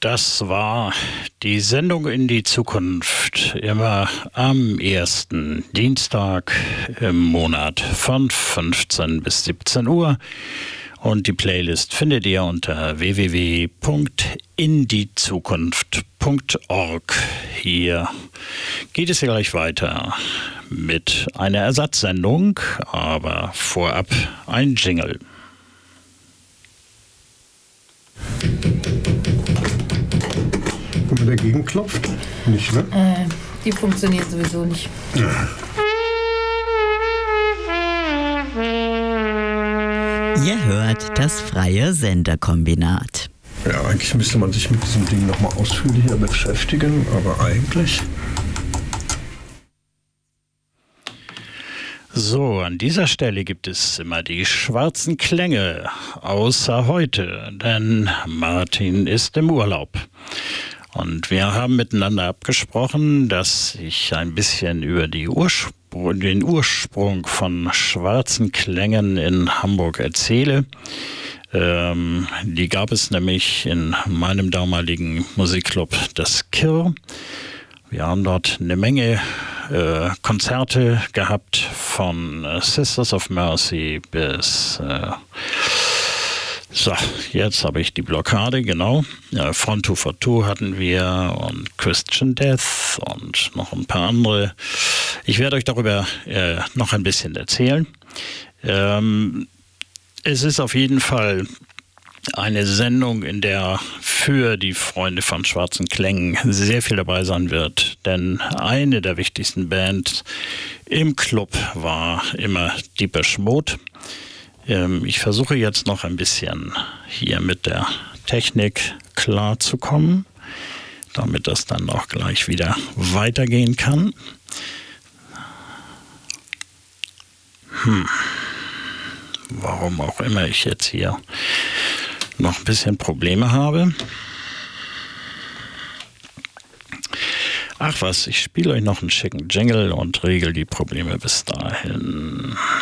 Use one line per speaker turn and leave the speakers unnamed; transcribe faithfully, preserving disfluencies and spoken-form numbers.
Das war die Sendung in die Zukunft, immer am ersten Dienstag im Monat von fünfzehn bis siebzehn Uhr. Und die Playlist findet ihr unter w w w punkt in die zukunft punkt org. Hier geht es ja gleich weiter mit einer Ersatzsendung, aber vorab ein Jingle.
Wenn man dagegen klopft? Nicht, ne?
Äh, die funktioniert sowieso nicht.
Ja.
Ihr hört das freie Senderkombinat.
Ja, eigentlich müsste man sich mit diesem Ding nochmal ausführlicher beschäftigen, aber eigentlich...
So, an dieser Stelle gibt es immer die schwarzen Klänge, außer heute, denn Martin ist im Urlaub. Und wir haben miteinander abgesprochen, dass ich ein bisschen über die Urspr- den Ursprung von schwarzen Klängen in Hamburg erzähle. Ähm, die gab es nämlich in meinem damaligen Musikclub, das Kirr. Wir haben dort eine Menge äh, Konzerte gehabt, von äh, Sisters of Mercy bis... Äh, So, jetzt habe ich die Blockade, genau. Ja, Front two forty-two hatten wir und Christian Death und noch ein paar andere. Ich werde euch darüber äh, noch ein bisschen erzählen. Ähm, es ist auf jeden Fall eine Sendung, in der für die Freunde von schwarzen Klängen sehr viel dabei sein wird. Denn eine der wichtigsten Bands im Club war immer Depeche Mode. Ich versuche jetzt noch ein bisschen hier mit der Technik klarzukommen, damit das dann auch gleich wieder weitergehen kann. Hm. Warum auch immer ich jetzt hier noch ein bisschen Probleme habe. Ach was, ich spiele euch noch einen schicken Jingle und regel die Probleme bis dahin.